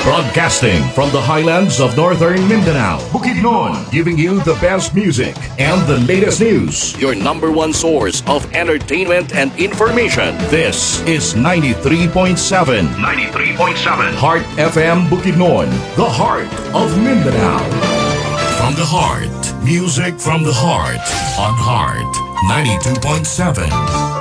Broadcasting from the highlands of northern Mindanao, Bukidnon, giving you the best music and the latest news. Your number one source of entertainment and information. This is 93.7. 93.7. Heart FM Bukidnon, the heart of Mindanao. From the heart, music from the heart on Heart 92.7.